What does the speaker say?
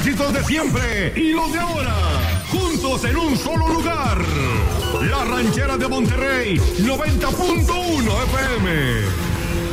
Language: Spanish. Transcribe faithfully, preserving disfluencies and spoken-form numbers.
éxitos de siempre y los de ahora, juntos en un solo lugar. La Ranchera de Monterrey, noventa punto uno F M.